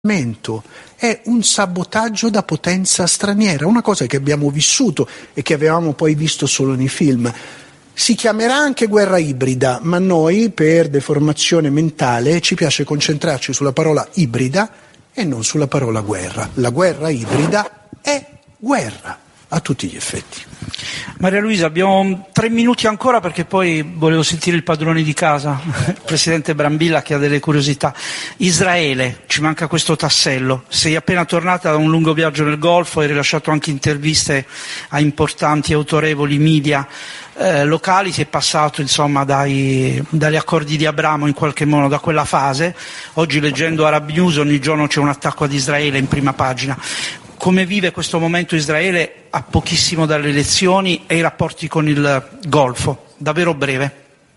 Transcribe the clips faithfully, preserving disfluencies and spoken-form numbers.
è un sabotaggio da potenza straniera, una cosa che abbiamo vissuto e che avevamo poi visto solo nei film. Si chiamerà anche guerra ibrida, ma noi per deformazione mentale ci piace concentrarci sulla parola ibrida e non sulla parola guerra. La guerra ibrida è guerra a tutti gli effetti. Maria Luisa, abbiamo tre minuti ancora perché poi volevo sentire il padrone di casa, il presidente Brambilla, che ha delle curiosità. Israele, ci manca questo tassello. Sei appena tornata da un lungo viaggio nel Golfo, hai rilasciato anche interviste a importanti e autorevoli media eh, locali, si è passato insomma dai, dagli accordi di Abramo in qualche modo, da quella fase. Oggi leggendo Arab News ogni giorno c'è un attacco ad Israele in prima pagina. Come vive questo momento Israele a pochissimo dalle elezioni e i rapporti con il Golfo? Davvero breve.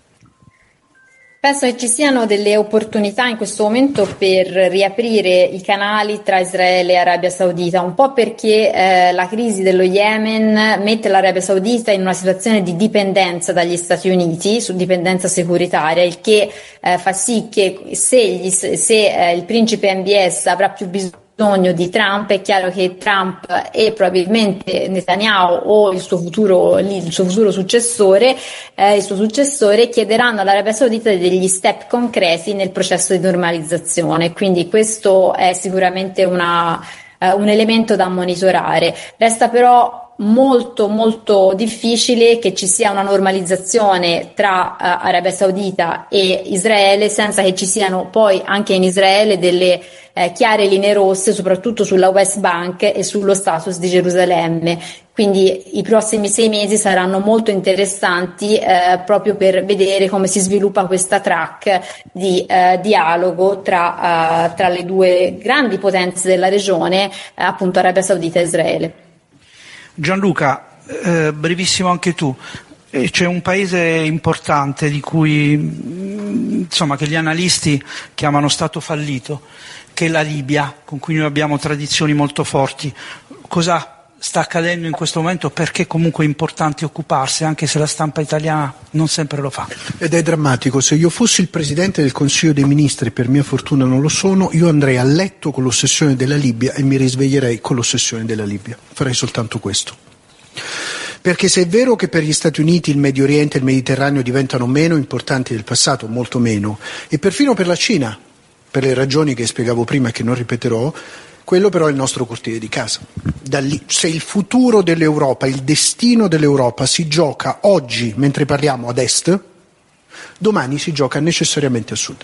Penso che ci siano delle opportunità in questo momento per riaprire i canali tra Israele e Arabia Saudita, un po' perché eh, la crisi dello Yemen mette l'Arabia Saudita in una situazione di dipendenza dagli Stati Uniti, su dipendenza securitaria, il che eh, fa sì che se, gli, se eh, il principe M B S avrà più bisogno di Trump, è chiaro che Trump e probabilmente Netanyahu o il suo futuro, il suo futuro successore, eh, il suo successore chiederanno all'Arabia Saudita degli step concreti nel processo di normalizzazione, quindi questo è sicuramente una, eh, un elemento da monitorare. Resta però molto molto difficile che ci sia una normalizzazione tra uh, Arabia Saudita e Israele senza che ci siano poi anche in Israele delle eh, chiare linee rosse, soprattutto sulla West Bank e sullo status di Gerusalemme. Quindi i prossimi sei mesi saranno molto interessanti eh, proprio per vedere come si sviluppa questa track di eh, dialogo tra, uh, tra le due grandi potenze della regione, eh, appunto Arabia Saudita e Israele. Gianluca, eh, brevissimo anche tu, eh, c'è un paese importante di cui, insomma, che gli analisti chiamano stato fallito, che è la Libia, con cui noi abbiamo tradizioni molto forti. Cosa sta accadendo in questo momento? Perché comunque è importante occuparsi, anche se la stampa italiana non sempre lo fa. Ed è drammatico. Se io fossi il Presidente del Consiglio dei Ministri, per mia fortuna non lo sono, io andrei a letto con l'ossessione della Libia e mi risveglierei con l'ossessione della Libia. Farei soltanto questo. Perché se è vero che per gli Stati Uniti il Medio Oriente e il Mediterraneo diventano meno importanti del passato, molto meno, e perfino per la Cina, per le ragioni che spiegavo prima e che non ripeterò, quello però è il nostro cortile di casa. Da lì, se il futuro dell'Europa, il destino dell'Europa si gioca oggi, mentre parliamo, ad est, domani si gioca necessariamente a sud.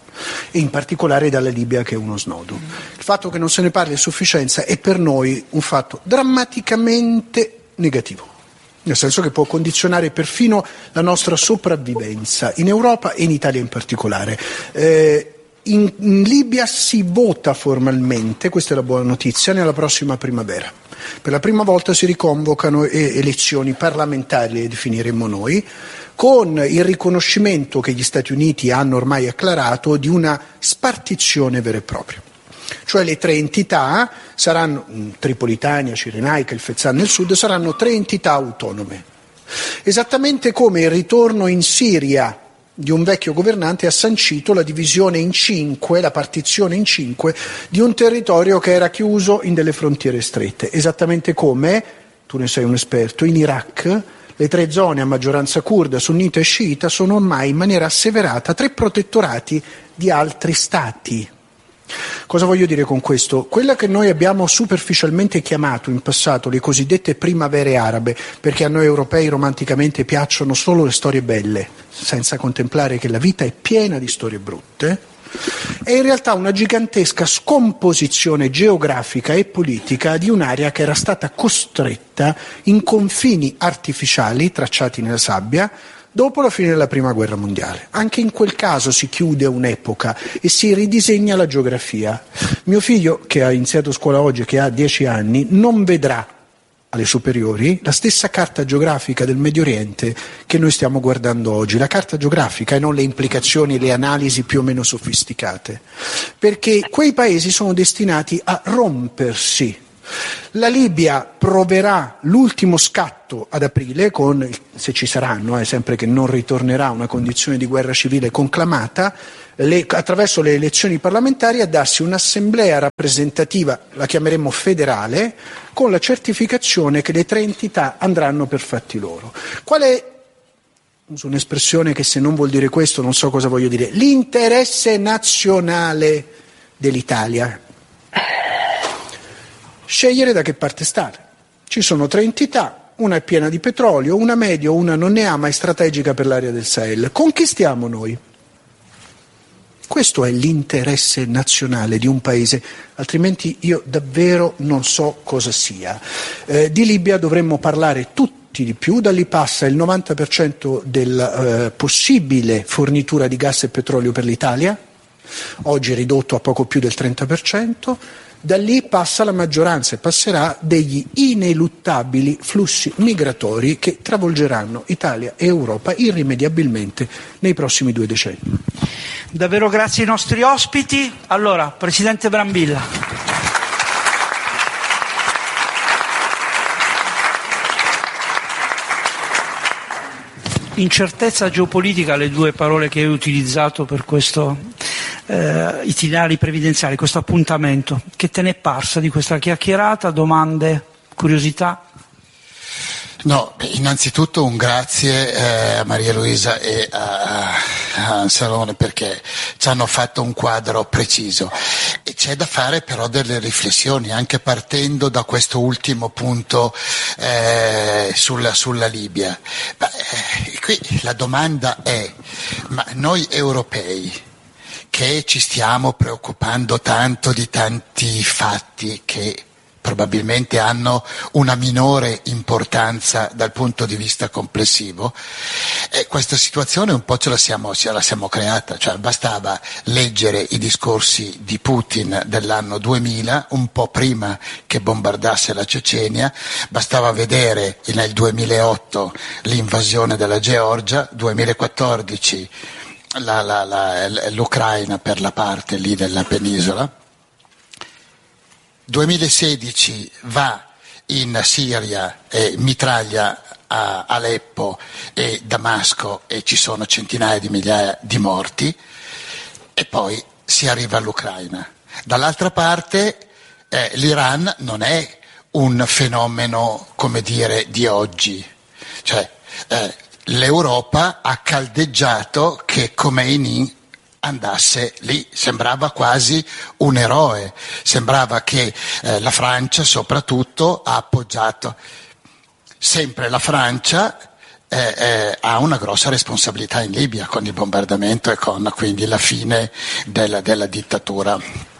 E in particolare dalla Libia, che è uno snodo. Il fatto che non se ne parli a sufficienza è per noi un fatto drammaticamente negativo, nel senso che può condizionare perfino la nostra sopravvivenza in Europa e in Italia in particolare. Eh, In, in Libia si vota formalmente, questa è la buona notizia, nella prossima primavera. Per la prima volta si riconvocano eh, elezioni parlamentari, le definiremmo noi, con il riconoscimento che gli Stati Uniti hanno ormai acclarato di una spartizione vera e propria. Cioè le tre entità saranno, Tripolitania, Cirenaica, il Fezzan nel sud, saranno tre entità autonome. Esattamente come il ritorno in Siria di un vecchio governante ha sancito la divisione in cinque, la partizione in cinque di un territorio che era chiuso in delle frontiere strette, esattamente come, tu ne sei un esperto, in Iraq le tre zone a maggioranza curda, sunnita e sciita sono ormai in maniera asseverata tre protettorati di altri stati. Cosa voglio dire con questo? Quella che noi abbiamo superficialmente chiamato in passato le cosiddette primavere arabe, perché a noi europei romanticamente piacciono solo le storie belle, senza contemplare che la vita è piena di storie brutte, è in realtà una gigantesca scomposizione geografica e politica di un'area che era stata costretta in confini artificiali tracciati nella sabbia dopo la fine della Prima Guerra Mondiale. Anche in quel caso si chiude un'epoca e si ridisegna la geografia. Mio figlio, che ha iniziato scuola oggi, che ha dieci anni, non vedrà alle superiori la stessa carta geografica del Medio Oriente che noi stiamo guardando oggi, la carta geografica e non le implicazioni e le analisi più o meno sofisticate, perché quei paesi sono destinati a rompersi. La Libia proverà l'ultimo scatto ad aprile, con, se ci saranno, eh, sempre che non ritornerà una condizione di guerra civile conclamata, le, attraverso le elezioni parlamentari a darsi un'assemblea rappresentativa, la chiameremmo federale, con la certificazione che le tre entità andranno per fatti loro. Qual è, uso un'espressione che se non vuol dire questo non so cosa voglio dire, l'interesse nazionale dell'Italia? Scegliere da che parte stare. Ci sono tre entità, una è piena di petrolio, una medio, una non ne ha ma è strategica per l'area del Sahel. Con chi stiamo noi? Questo è l'interesse nazionale di un paese, altrimenti io davvero non so cosa sia. Eh, di Libia dovremmo parlare tutti di più, da lì passa il novanta per cento della eh, possibile fornitura di gas e petrolio per l'Italia, oggi ridotto a poco più del trenta per cento, da lì passa la maggioranza e passerà degli ineluttabili flussi migratori che travolgeranno Italia e Europa irrimediabilmente nei prossimi due decenni. Davvero grazie ai nostri ospiti. Allora, Presidente Brambilla. Incertezza geopolitica, le due parole che hai utilizzato per questo eh, itinerari previdenziali, questo appuntamento. Che te ne è parsa di questa chiacchierata? Domande, curiosità? No, innanzitutto un grazie eh, a Maria Luisa e a, a Anselone perché ci hanno fatto un quadro preciso e c'è da fare però delle riflessioni anche partendo da questo ultimo punto eh, sulla, sulla Libia. Ma, eh, qui la domanda è, ma noi europei che ci stiamo preoccupando tanto di tanti fatti che probabilmente hanno una minore importanza dal punto di vista complessivo, e questa situazione un po' ce la siamo, ce la siamo creata, cioè bastava leggere i discorsi di Putin dell'anno duemila, un po' prima che bombardasse la Cecenia, bastava vedere nel duemilaotto l'invasione della Georgia, duemilaquattordici la, la, la, l'Ucraina per la parte lì della penisola, duemilasedici va in Siria e mitraglia a Aleppo e Damasco e ci sono centinaia di migliaia di morti e poi si arriva all'Ucraina. Dall'altra parte eh, l'Iran non è un fenomeno, come dire, di oggi, cioè eh, l'Europa ha caldeggiato che Khomeini andasse lì, sembrava quasi un eroe, sembrava che eh, la Francia soprattutto ha appoggiato, sempre la Francia eh, eh, ha una grossa responsabilità in Libia con il bombardamento e con quindi la fine della, della dittatura.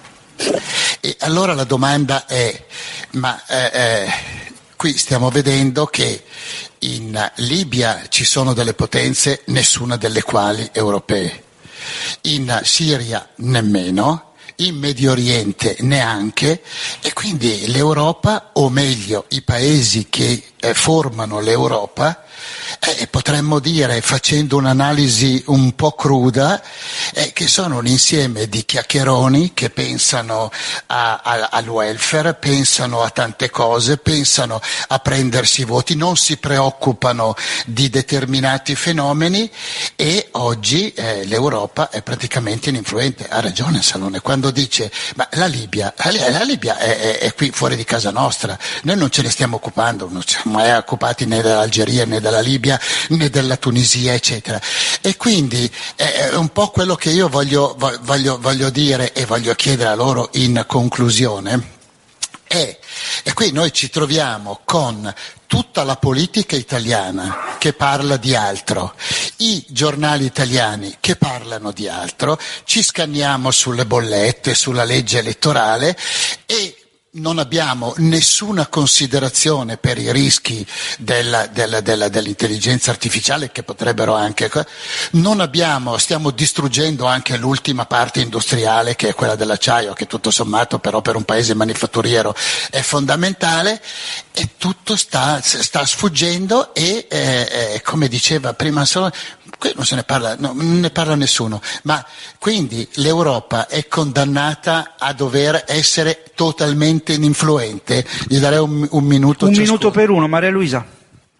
E allora la domanda è, ma eh, eh, qui stiamo vedendo che in Libia ci sono delle potenze, nessuna delle quali europee. In Siria nemmeno, in Medio Oriente neanche, e quindi l'Europa, o meglio i paesi che eh, formano l'Europa, eh, potremmo dire, facendo un'analisi un po' cruda, eh, che sono un insieme di chiacchieroni che pensano a, a, al welfare, pensano a tante cose, pensano a prendersi voti, non si preoccupano di determinati fenomeni, e oggi eh, l'Europa è praticamente ininfluente. Ha ragione Salone quando dice ma la Libia, la, la Libia è, è, è qui fuori di casa nostra, noi non ce ne stiamo occupando, non siamo mai occupati né dell'Algeria né della Libia né della Tunisia eccetera, e quindi è un po' quello che io voglio, voglio, voglio dire e voglio chiedere a loro in conclusione. E, e qui noi ci troviamo con tutta la politica italiana che parla di altro, i giornali italiani che parlano di altro, ci scanniamo sulle bollette, sulla legge elettorale e non abbiamo nessuna considerazione per i rischi della, della, della, dell'intelligenza artificiale che potrebbero anche, non abbiamo, stiamo distruggendo anche l'ultima parte industriale che è quella dell'acciaio, che tutto sommato però per un paese manifatturiero è fondamentale, e tutto sta, sta sfuggendo e eh, eh, come diceva prima solo, qui non se ne parla, no, non ne parla nessuno, ma quindi l'Europa è condannata a dover essere totalmente ininfluente. Gli darei un, un minuto un ciascuno. minuto per uno. Maria Luisa.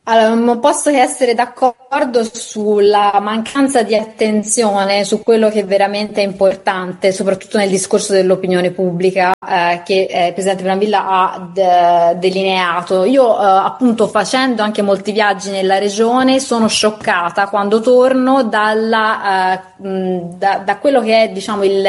Allora, non posso che essere d'accordo sulla mancanza di attenzione su quello che veramente è importante, soprattutto nel discorso dell'opinione pubblica eh, che eh, il Presidente Brambilla ha de- delineato. Io eh, appunto, facendo anche molti viaggi nella regione, sono scioccata quando torno dalla, eh, mh, da, da quello che è, diciamo, il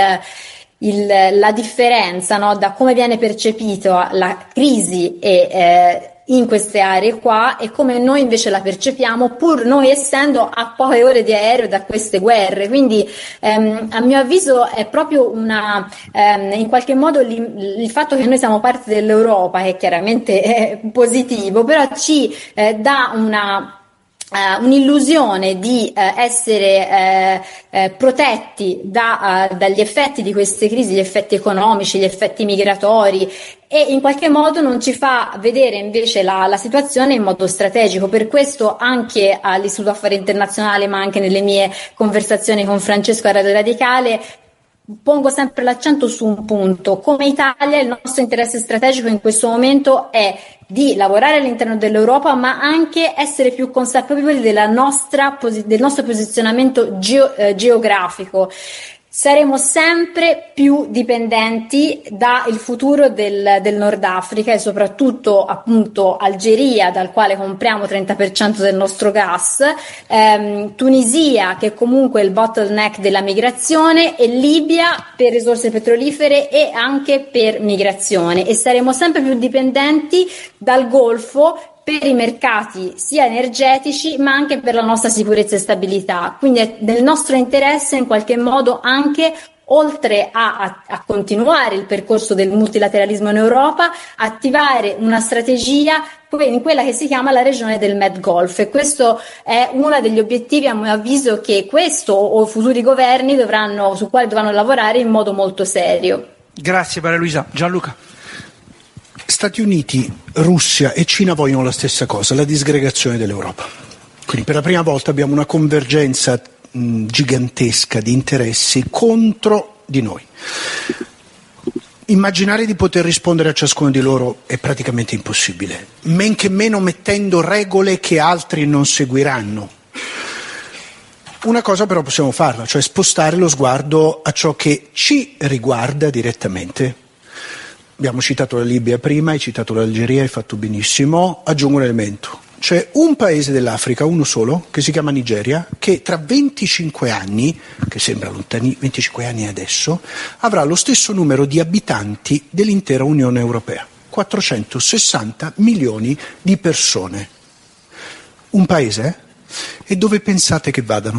Il, la differenza, no, da come viene percepita la crisi e, eh, in queste aree qua e come noi invece la percepiamo, pur noi essendo a poche ore di aereo da queste guerre. Quindi ehm, a mio avviso è proprio una ehm, in qualche modo li, il fatto che noi siamo parte dell'Europa, che chiaramente è positivo, però ci eh, dà una Uh, un'illusione di uh, essere uh, uh, protetti da, uh, dagli effetti di queste crisi, gli effetti economici, gli effetti migratori, e in qualche modo non ci fa vedere invece la, la situazione in modo strategico. Per questo anche all'Istituto Affari Internazionali, ma anche nelle mie conversazioni con Francesco a Radio Radicale, pongo sempre l'accento su un punto: come Italia il nostro interesse strategico in questo momento è di lavorare all'interno dell'Europa, ma anche essere più consapevoli della nostra, del nostro posizionamento geo, eh, geografico. Saremo sempre più dipendenti dal futuro del, del Nord Africa e soprattutto appunto Algeria, dal quale compriamo trenta per cento del nostro gas, ehm, Tunisia, che comunque è il bottleneck della migrazione, e Libia per risorse petrolifere e anche per migrazione, e saremo sempre più dipendenti dal Golfo per i mercati sia energetici ma anche per la nostra sicurezza e stabilità. Quindi è del nostro interesse in qualche modo anche, oltre a, a, a continuare il percorso del multilateralismo in Europa, attivare una strategia in quella che si chiama la regione del Med Golf, e questo è uno degli obiettivi, a mio avviso, che questo o futuri governi dovranno, su quali dovranno lavorare in modo molto serio. Grazie Maria Luisa. Gianluca. Stati Uniti, Russia e Cina vogliono la stessa cosa, la disgregazione dell'Europa. Quindi per la prima volta abbiamo una convergenza mh, gigantesca di interessi contro di noi. Immaginare di poter rispondere a ciascuno di loro è praticamente impossibile, men che meno mettendo regole che altri non seguiranno. Una cosa però possiamo farla, cioè spostare lo sguardo a ciò che ci riguarda direttamente. Abbiamo citato la Libia prima, hai citato l'Algeria, hai fatto benissimo. Aggiungo un elemento: c'è un paese dell'Africa, uno solo, che si chiama Nigeria, che tra venticinque anni, che sembra lontani, venticinque anni adesso, avrà lo stesso numero di abitanti dell'intera Unione Europea, quattrocentosessanta milioni di persone. Un paese? E dove pensate che vadano?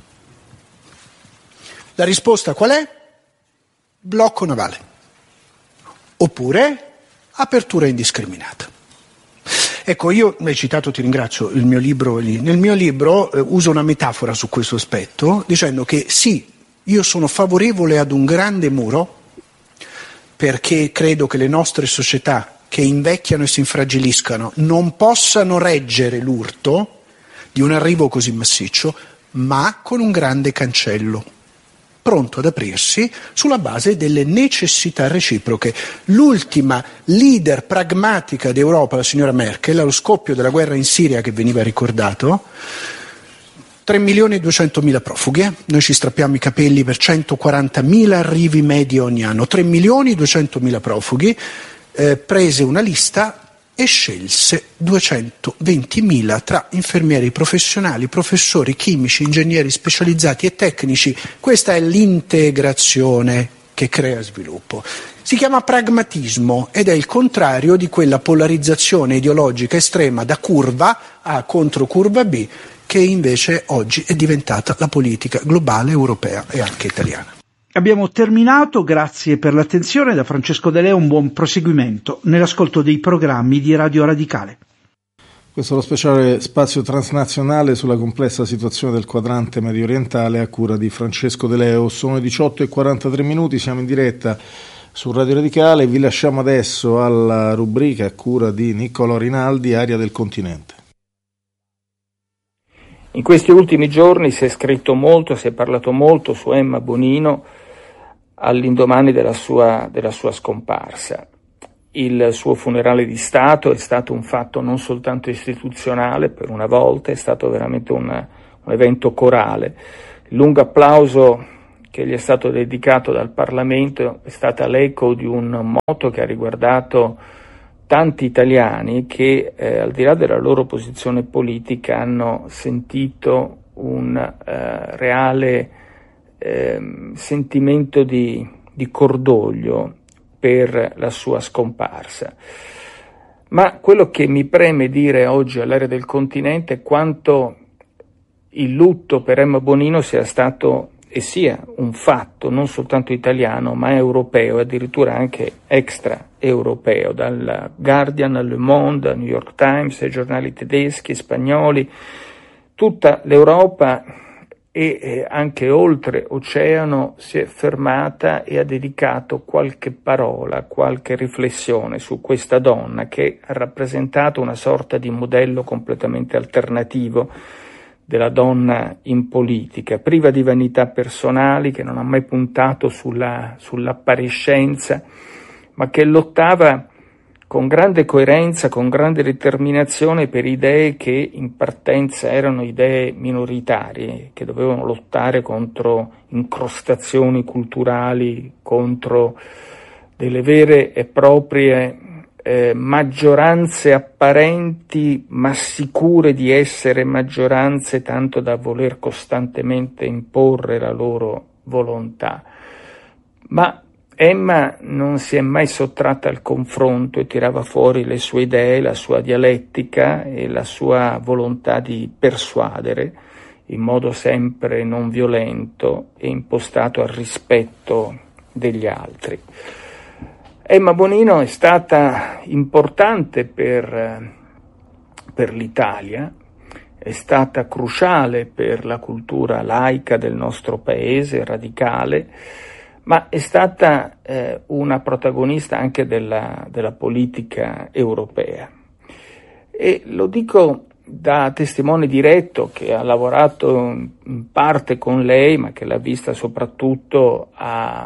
La risposta qual è? Blocco navale. Oppure apertura indiscriminata. Ecco, io l'hai citato, ti ringrazio, il mio libro lì. Nel mio libro eh, uso una metafora su questo aspetto, dicendo che sì, io sono favorevole ad un grande muro, perché credo che le nostre società, che invecchiano e si infragiliscano, non possano reggere l'urto di un arrivo così massiccio, ma con un grande cancello, pronto ad aprirsi sulla base delle necessità reciproche. L'ultima leader pragmatica d'Europa, la signora Merkel, allo scoppio della guerra in Siria che veniva ricordato, tre milioni e duecentomila profughi, eh? Noi ci strappiamo i capelli per centoquarantamila arrivi medi ogni anno, tre milioni e duecentomila profughi, eh, prese una lista e scelse duecentoventimila tra infermieri professionali, professori, chimici, ingegneri specializzati e tecnici. Questa è l'integrazione che crea sviluppo. Si chiama pragmatismo ed è il contrario di quella polarizzazione ideologica estrema da curva A contro curva B, che invece oggi è diventata la politica globale, europea e anche italiana. Abbiamo terminato, grazie per l'attenzione. Da Francesco De Leo un buon proseguimento nell'ascolto dei programmi di Radio Radicale. Questo è lo speciale spazio transnazionale sulla complessa situazione del quadrante medio orientale a cura di Francesco De Leo. Sono le diciotto e quarantatré minuti, siamo in diretta su Radio Radicale. Vi lasciamo adesso alla rubrica a cura di Niccolò Rinaldi, Aria del Continente. In questi ultimi giorni si è scritto molto, si è parlato molto su Emma Bonino all'indomani della sua, della sua scomparsa. il suo funerale di Stato è stato un fatto non soltanto istituzionale, per una volta, è stato veramente un, un evento corale. Il lungo applauso che gli è stato dedicato dal Parlamento è stata l'eco di un motto che ha riguardato tanti italiani che, eh, al di là della loro posizione politica, hanno sentito un eh, reale eh, sentimento di, di cordoglio per la sua scomparsa. Ma quello che mi preme dire oggi all'Aria del Continente è quanto il lutto per Emma Bonino sia stato e sia un fatto non soltanto italiano ma europeo e addirittura anche extraeuropeo, dal Guardian al Le Monde, al New York Times, ai giornali tedeschi, spagnoli, tutta l'Europa e eh, anche oltre oceano si è fermata e ha dedicato qualche parola, qualche riflessione su questa donna che ha rappresentato una sorta di modello completamente alternativo della donna in politica, priva di vanità personali, che non ha mai puntato sulla, sull'appariscenza, ma che lottava con grande coerenza, con grande determinazione per idee che in partenza erano idee minoritarie, che dovevano lottare contro incrostazioni culturali, contro delle vere e proprie eh, maggioranze apparenti, ma sicure di essere maggioranze, tanto da voler costantemente imporre la loro volontà. Ma Emma non si è mai sottratta al confronto e tirava fuori le sue idee, la sua dialettica e la sua volontà di persuadere in modo sempre non violento e impostato al rispetto degli altri. Emma Bonino è stata importante per, per l'Italia, è stata cruciale per la cultura laica del nostro paese, radicale, ma è stata eh, una protagonista anche della, della politica europea. E lo dico da testimone diretto che ha lavorato in parte con lei, ma che l'ha vista soprattutto a,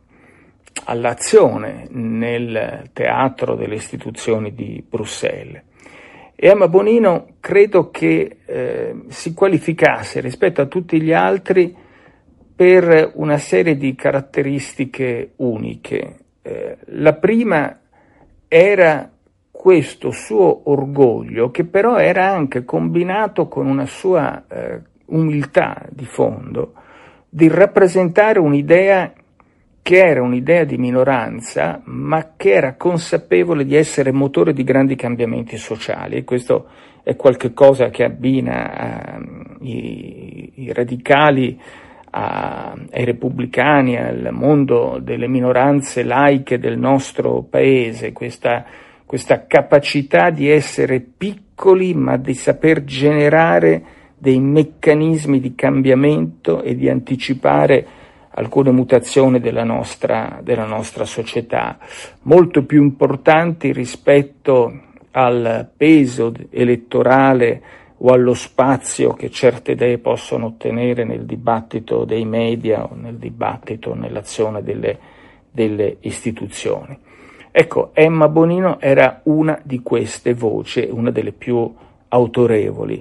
all'azione nel teatro delle istituzioni di Bruxelles. E Emma Bonino credo che eh, si qualificasse rispetto a tutti gli altri per una serie di caratteristiche uniche. Eh, la prima era questo suo orgoglio, che però era anche combinato con una sua eh, umiltà di fondo, di rappresentare un'idea che era un'idea di minoranza, ma che era consapevole di essere motore di grandi cambiamenti sociali. E questo è qualche cosa che abbina uh, i, i radicali ai repubblicani, al mondo delle minoranze laiche del nostro paese, questa, questa capacità di essere piccoli ma di saper generare dei meccanismi di cambiamento e di anticipare alcune mutazioni della nostra, della nostra società, molto più importanti rispetto al peso elettorale o allo spazio che certe idee possono ottenere nel dibattito dei media o nel dibattito, nell'azione delle, delle istituzioni. Ecco, Emma Bonino era una di queste voci, una delle più autorevoli.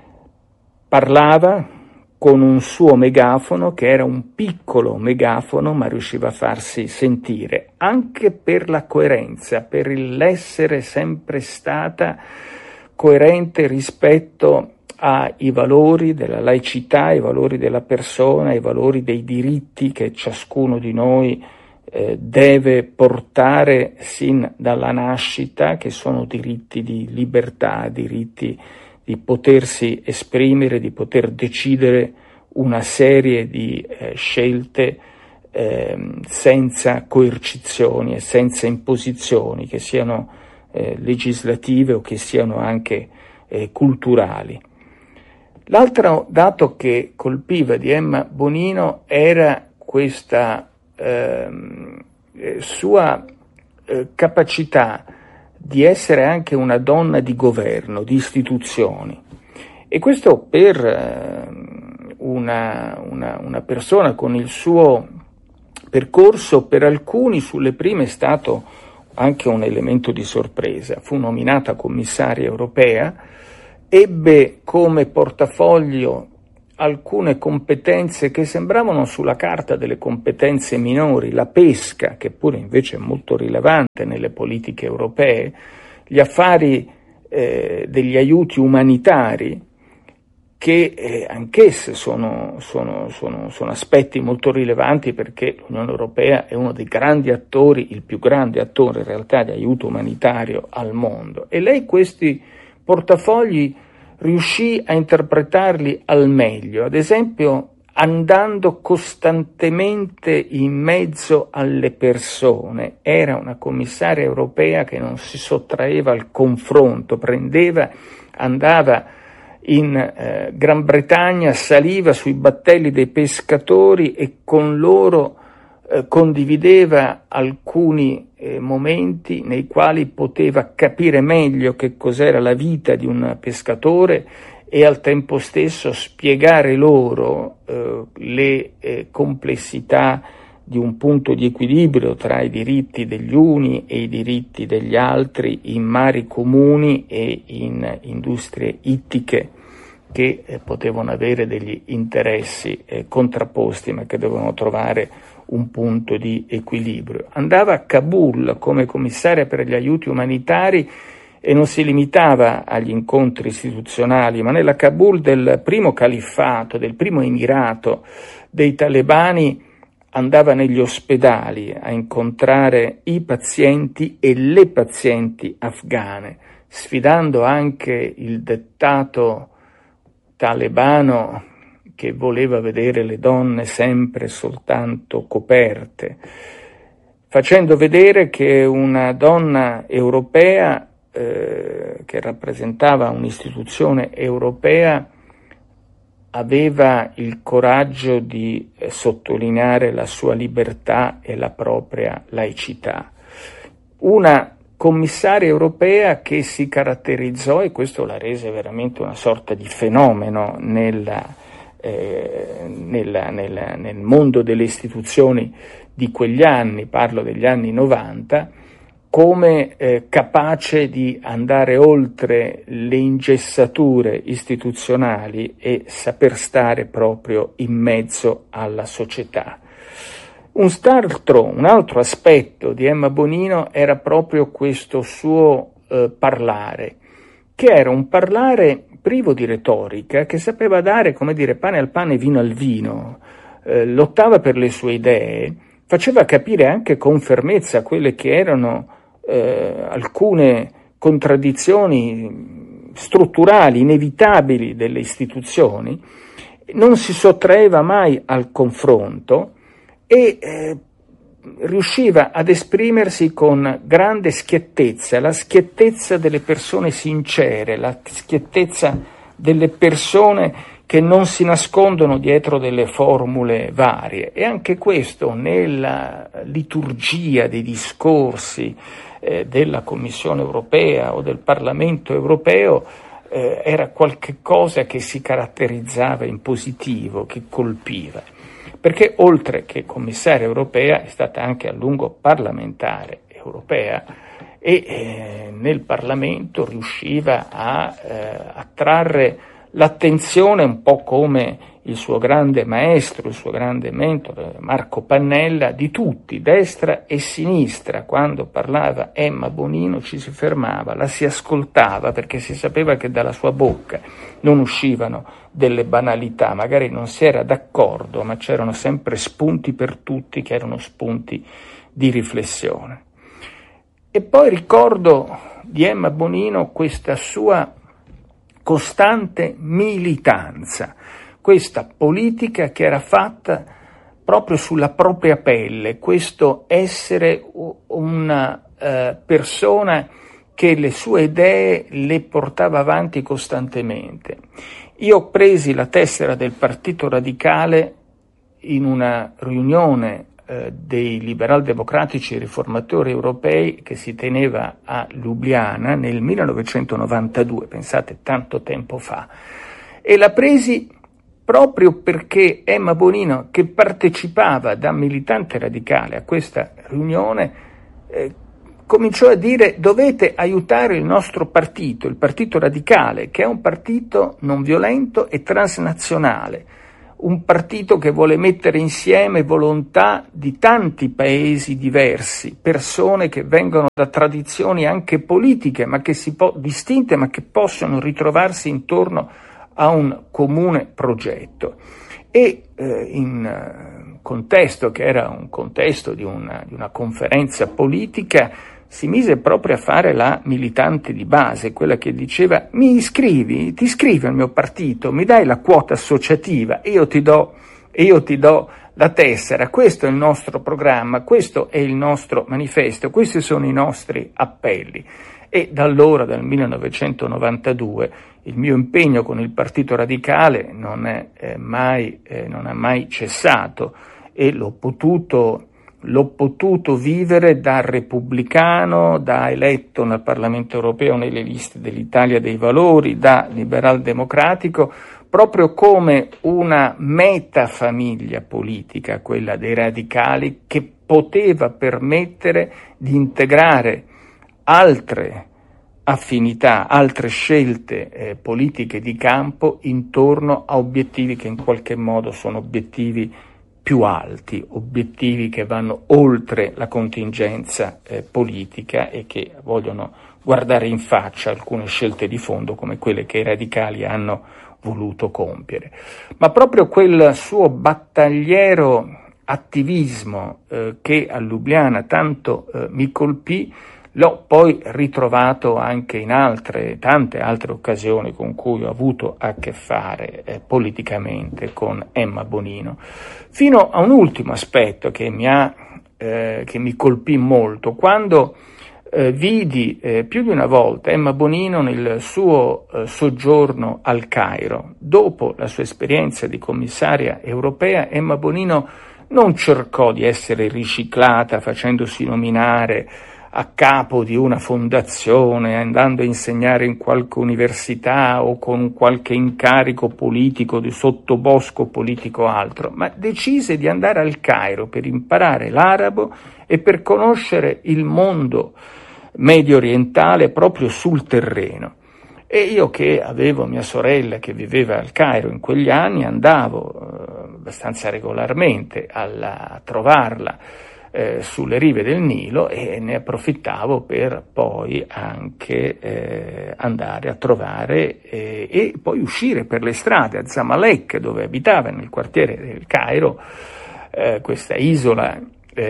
Parlava con un suo megafono che era un piccolo megafono, ma riusciva a farsi sentire, anche per la coerenza, per l'essere sempre stata coerente rispetto ai valori della laicità, ai valori della persona, ai valori dei diritti che ciascuno di noi eh, deve portare sin dalla nascita, che sono diritti di libertà, diritti di potersi esprimere, di poter decidere una serie di eh, scelte eh, senza coercizioni e senza imposizioni, che siano Eh, legislative o che siano anche eh, culturali. L'altro dato che colpiva di Emma Bonino era questa eh, sua eh, capacità di essere anche una donna di governo, di istituzioni. E questo per eh, una, una, una persona con il suo percorso, per alcuni sulle prime è stato anche un elemento di sorpresa. Fu nominata commissaria europea, ebbe come portafoglio alcune competenze che sembravano sulla carta delle competenze minori, la pesca, che pure invece è molto rilevante nelle politiche europee, gli affari eh, degli aiuti umanitari, che eh, anch'esse sono, sono, sono, sono aspetti molto rilevanti, perché l'Unione Europea è uno dei grandi attori, il più grande attore in realtà di aiuto umanitario al mondo, e lei questi portafogli riuscì a interpretarli al meglio, ad esempio andando costantemente in mezzo alle persone. Era una commissaria europea che non si sottraeva al confronto, prendeva, andava in eh, Gran Bretagna, saliva sui battelli dei pescatori e con loro eh, condivideva alcuni eh, momenti nei quali poteva capire meglio che cos'era la vita di un pescatore e al tempo stesso spiegare loro eh, le eh, complessità di un punto di equilibrio tra i diritti degli uni e i diritti degli altri in mari comuni e in industrie ittiche che eh, potevano avere degli interessi eh, contrapposti, ma che dovevano trovare un punto di equilibrio. Andava a Kabul come commissaria per gli aiuti umanitari e non si limitava agli incontri istituzionali, ma nella Kabul del primo califfato, del primo emirato dei talebani, andava negli ospedali a incontrare i pazienti e le pazienti afghane, sfidando anche il dettato talebano che voleva vedere le donne sempre soltanto coperte, facendo vedere che una donna europea eh, che rappresentava un'istituzione europea aveva il coraggio di eh, sottolineare la sua libertà e la propria laicità. Una commissaria europea che si caratterizzò, e questo la rese veramente una sorta di fenomeno nella, eh, nella, nella, nel mondo delle istituzioni di quegli anni, parlo degli anni novanta, come eh, capace di andare oltre le ingessature istituzionali e saper stare proprio in mezzo alla società. Un altro, un altro aspetto di Emma Bonino era proprio questo suo eh, parlare, che era un parlare privo di retorica, che sapeva dare, come dire, pane al pane, vino al vino, eh, lottava per le sue idee, faceva capire anche con fermezza quelle che erano Eh, alcune contraddizioni strutturali, inevitabili delle istituzioni, non si sottraeva mai al confronto e eh, riusciva ad esprimersi con grande schiettezza, la schiettezza delle persone sincere, la schiettezza delle persone che non si nascondono dietro delle formule varie, e anche questo nella liturgia dei discorsi eh, della Commissione europea o del Parlamento europeo eh, era qualche cosa che si caratterizzava in positivo, che colpiva, perché oltre che commissaria europea è stata anche a lungo parlamentare europea e eh, nel Parlamento riusciva a eh, attrarre l'attenzione, un po' come il suo grande maestro, il suo grande mentore Marco Pannella, di tutti, destra e sinistra. Quando parlava Emma Bonino ci si fermava, la si ascoltava, perché si sapeva che dalla sua bocca non uscivano delle banalità, magari non si era d'accordo, ma c'erano sempre spunti per tutti che erano spunti di riflessione. E poi ricordo di Emma Bonino questa sua costante militanza, questa politica che era fatta proprio sulla propria pelle, questo essere una eh, persona che le sue idee le portava avanti costantemente. Io presi la tessera del Partito Radicale in una riunione eh, dei liberal-democratici riformatori europei che si teneva a Lubiana nel millenovecentonovantadue, pensate, tanto tempo fa, e la presi proprio perché Emma Bonino, che partecipava da militante radicale a questa riunione, eh, cominciò a dire: dovete aiutare il nostro partito, il Partito Radicale, che è un partito non violento e transnazionale, un partito che vuole mettere insieme volontà di tanti paesi diversi, persone che vengono da tradizioni anche politiche, ma che si po- distinte, ma che possono ritrovarsi intorno a un comune progetto. E eh, in uh, contesto che era un contesto di una, di una conferenza politica, si mise proprio a fare la militante di base, quella che diceva: mi iscrivi, ti iscrivi al mio partito, mi dai la quota associativa, io ti do, io ti do la tessera, questo è il nostro programma, questo è il nostro manifesto, questi sono i nostri appelli. E da allora, dal millenovecentonovantadue, il mio impegno con il Partito Radicale non è eh, mai, eh, non ha mai cessato, e l'ho potuto L'ho potuto vivere da repubblicano, da eletto nel Parlamento europeo nelle liste dell'Italia dei Valori, da liberal democratico, proprio come una metafamiglia politica, quella dei radicali, che poteva permettere di integrare altre affinità, altre scelte eh, politiche di campo intorno a obiettivi che in qualche modo sono obiettivi più alti, obiettivi che vanno oltre la contingenza eh, politica e che vogliono guardare in faccia alcune scelte di fondo come quelle che i radicali hanno voluto compiere. Ma proprio quel suo battagliero attivismo eh, che a Lubiana tanto eh, mi colpì, l'ho poi ritrovato anche in altre, tante altre occasioni con cui ho avuto a che fare eh, politicamente con Emma Bonino, fino a un ultimo aspetto che mi, ha, eh, che mi colpì molto, quando eh, vidi eh, più di una volta Emma Bonino nel suo eh, soggiorno al Cairo. Dopo la sua esperienza di commissaria europea, Emma Bonino non cercò di essere riciclata facendosi nominare a capo di una fondazione, andando a insegnare in qualche università o con qualche incarico politico, di sottobosco politico o altro, ma decise di andare al Cairo per imparare l'arabo e per conoscere il mondo medio orientale proprio sul terreno. E io, che avevo mia sorella che viveva al Cairo in quegli anni, andavo eh, abbastanza regolarmente alla, a trovarla Eh, sulle rive del Nilo, e ne approfittavo per poi anche eh, andare a trovare eh, e poi uscire per le strade a Zamalek, dove abitava nel quartiere del Cairo, eh, questa isola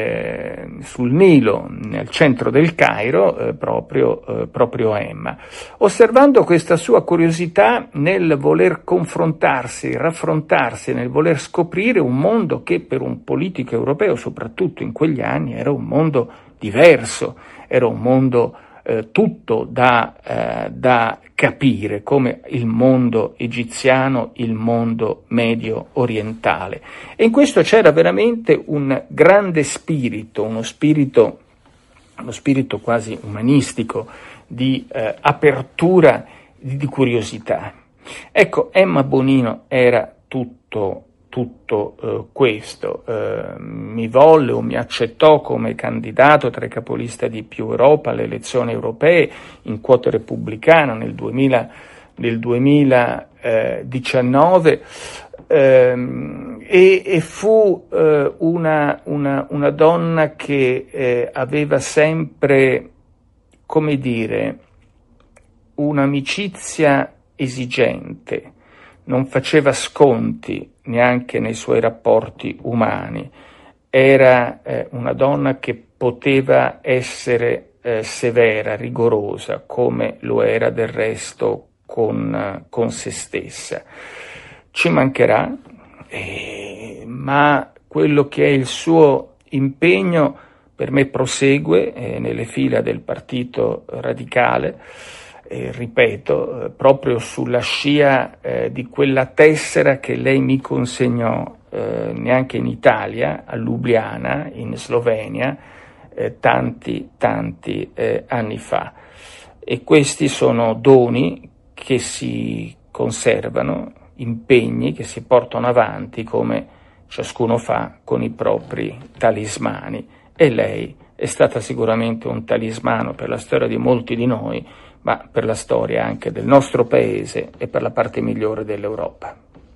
eh, sul Nilo nel centro del Cairo, eh, proprio, eh, proprio Emma, osservando questa sua curiosità nel voler confrontarsi, raffrontarsi, nel voler scoprire un mondo che per un politico europeo, soprattutto in quegli anni, era un mondo diverso, era un mondo eh, tutto da, eh, da capire, come il mondo egiziano, il mondo medio orientale. E in questo c'era veramente un grande spirito, uno spirito, uno spirito quasi umanistico, di eh, apertura, di, di curiosità. Ecco, Emma Bonino era tutto, tutto eh, questo. Eh, mi volle o mi accettò come candidato tra i capolista di Più Europa alle elezioni europee in quota repubblicana nel duemila, nel duemiladiciannove, ehm, e, e fu eh, una, una, una donna che eh, aveva sempre, come dire, un'amicizia esigente, non faceva sconti neanche nei suoi rapporti umani, era eh, una donna che poteva essere eh, severa, rigorosa, come lo era del resto con, con se stessa. Ci mancherà, eh, ma quello che è il suo impegno per me prosegue eh, nelle fila del Partito Radicale. Eh, ripeto, eh, proprio sulla scia eh, di quella tessera che lei mi consegnò eh, neanche in Italia, a Lubiana, in Slovenia, eh, tanti, tanti eh, anni fa. E questi sono doni che si conservano, impegni che si portano avanti come ciascuno fa con i propri talismani. E lei è stata sicuramente un talismano per la storia di molti di noi, ma per la storia anche del nostro paese e per la parte migliore dell'Europa.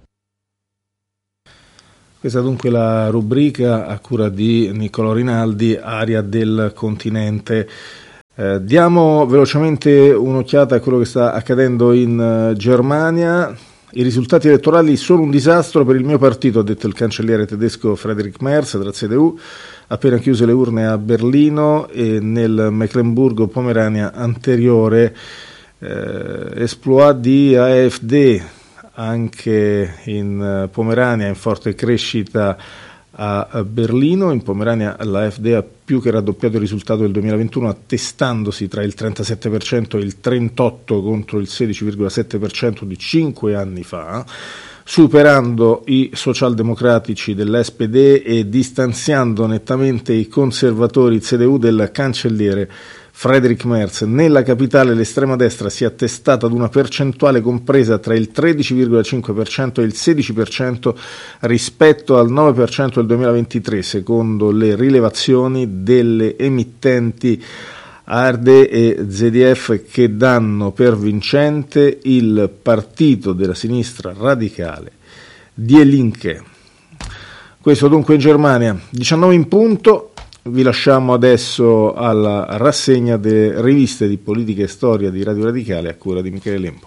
Questa è dunque la rubrica a cura di Niccolò Rinaldi, Aria del Continente. Eh, diamo velocemente un'occhiata a quello che sta accadendo in uh, Germania. I risultati elettorali sono un disastro per il mio partito, ha detto il cancelliere tedesco Friedrich Merz della C D U, appena chiuse le urne a Berlino e nel Meclemburgo-Pomerania anteriore. Eh, esploit di A F D anche in Pomerania, in forte crescita a Berlino. In Pomerania l'A F D ha più che raddoppiato il risultato del duemilaventuno, attestandosi tra il trentasette per cento e il trentotto per cento contro il sedici virgola sette per cento di cinque anni fa, superando i socialdemocratici dell'S P D e distanziando nettamente i conservatori C D U del cancelliere Friedrich Merz. Nella capitale l'estrema destra si è attestata ad una percentuale compresa tra il tredici virgola cinque per cento e il sedici per cento rispetto al nove per cento del duemilaventitré, secondo le rilevazioni delle emittenti A R D e Z D F, che danno per vincente il partito della sinistra radicale Die Linke. Questo dunque in Germania. diciannove in punto. Vi lasciamo adesso alla rassegna delle riviste di politica e storia di Radio Radicale a cura di Michele Lempo.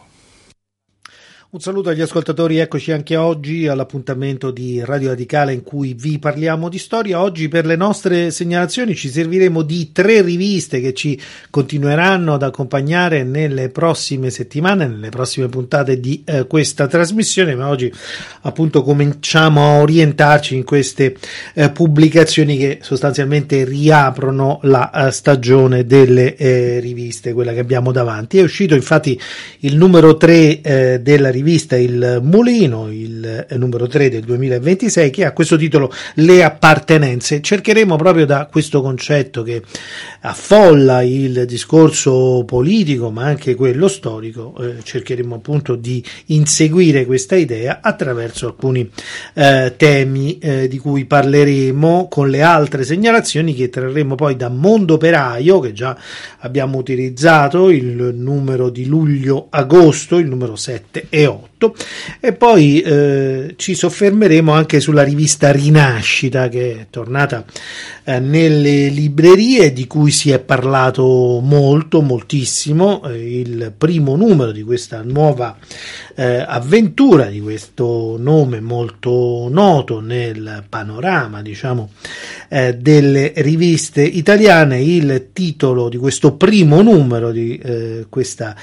Un saluto agli ascoltatori, eccoci anche oggi all'appuntamento di Radio Radicale in cui vi parliamo di storia. Oggi per le nostre segnalazioni ci serviremo di tre riviste che ci continueranno ad accompagnare nelle prossime settimane, nelle prossime puntate di eh, questa trasmissione, ma oggi appunto cominciamo a orientarci in queste eh, pubblicazioni che sostanzialmente riaprono la eh, stagione delle eh, riviste, quella che abbiamo davanti. È uscito infatti il numero tre eh, della rivista Il Mulino, il numero tre del duemilaventisei, che ha questo titolo Le appartenenze. Cercheremo proprio da questo concetto che affolla il discorso politico ma anche quello storico, eh, cercheremo appunto di inseguire questa idea attraverso alcuni eh, temi eh, di cui parleremo, con le altre segnalazioni che trarremo poi da Mondo Operaio, che già abbiamo utilizzato, il numero di luglio-agosto, il numero sette e otto, e poi eh, ci soffermeremo anche sulla rivista Rinascita, che è tornata eh, nelle librerie, di cui si è parlato molto, moltissimo. Eh, il primo numero di questa nuova eh, avventura, di questo nome molto noto nel panorama, diciamo, eh, delle riviste italiane. Il titolo di questo primo numero di eh, questa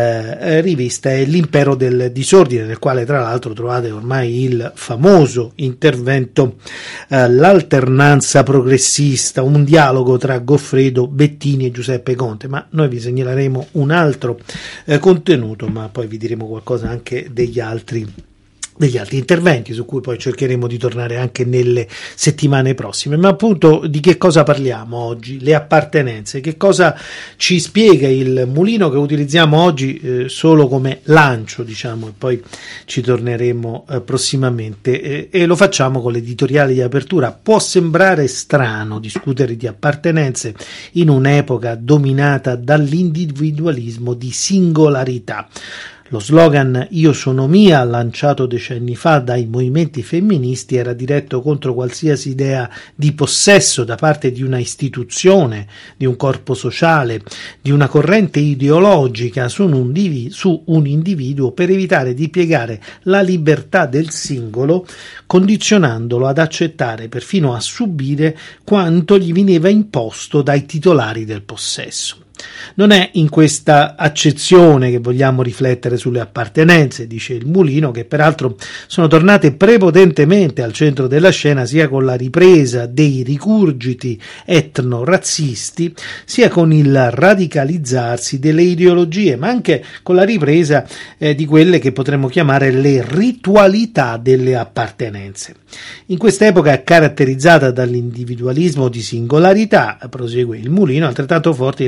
eh, rivista è L'impero del disordine, nel quale tra l'altro trovate ormai il famoso intervento eh, L'alternanza progressista, un dialogo tra Goffredo Bettini e Giuseppe Conte. Ma noi vi segnaleremo un altro eh, contenuto, ma poi vi diremo qualcosa anche degli altri degli altri interventi, su cui poi cercheremo di tornare anche nelle settimane prossime. Ma appunto di che cosa parliamo oggi? Le appartenenze. Che cosa ci spiega il Mulino, che utilizziamo oggi eh, solo come lancio, diciamo, e poi ci torneremo eh, prossimamente, eh, e lo facciamo con l'editoriale di apertura. Può sembrare strano discutere di appartenenze in un'epoca dominata dall'individualismo di singolarità. Lo slogan "Io sono mia", lanciato decenni fa dai movimenti femministi, era diretto contro qualsiasi idea di possesso da parte di una istituzione, di un corpo sociale, di una corrente ideologica su un, individuo, su un individuo, per evitare di piegare la libertà del singolo, condizionandolo ad accettare, perfino a subire, quanto gli veniva imposto dai titolari del possesso. Non è in questa accezione che vogliamo riflettere sulle appartenenze, dice il Mulino, che peraltro sono tornate prepotentemente al centro della scena sia con la ripresa dei rigurgiti etno-razzisti, sia con il radicalizzarsi delle ideologie, ma anche con la ripresa eh, di quelle che potremmo chiamare le ritualità delle appartenenze. In quest'epoca caratterizzata dall'individualismo di singolarità, prosegue il Mulino, altrettanto forte il richiamo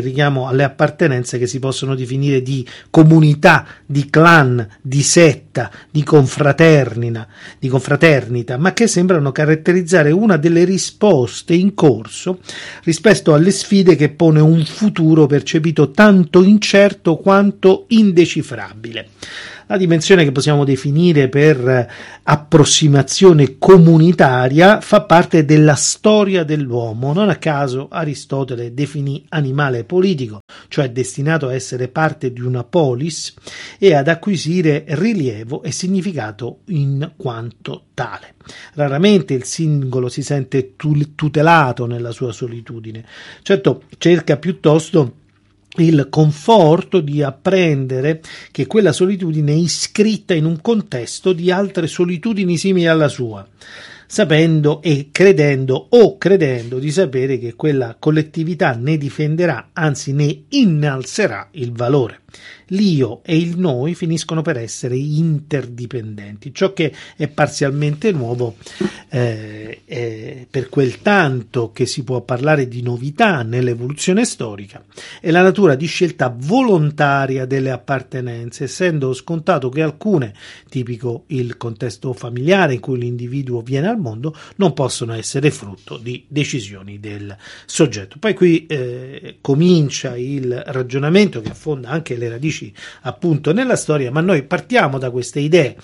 pensiamo alle appartenenze che si possono definire di comunità, di clan, di setta, di confraternita, di confraternita, ma che sembrano caratterizzare una delle risposte in corso rispetto alle sfide che pone un futuro percepito tanto incerto quanto indecifrabile. La dimensione che possiamo definire per approssimazione comunitaria fa parte della storia dell'uomo. Non a caso Aristotele definì animale politico, cioè destinato a essere parte di una polis e ad acquisire rilievo e significato in quanto tale. Raramente il singolo si sente tutelato nella sua solitudine. Certo, cerca piuttosto il conforto di apprendere che quella solitudine è iscritta in un contesto di altre solitudini simili alla sua, sapendo e credendo o credendo di sapere che quella collettività ne difenderà, anzi ne innalzerà il valore. L'io e il noi finiscono per essere interdipendenti. Ciò che è parzialmente nuovo, eh, è per quel tanto che si può parlare di novità nell'evoluzione storica, è la natura di scelta volontaria delle appartenenze, essendo scontato che alcune, tipico il contesto familiare in cui l'individuo viene al mondo, non possono essere frutto di decisioni del soggetto. Poi qui eh, comincia il ragionamento che affonda anche le radici appunto nella storia, ma noi partiamo da queste idee,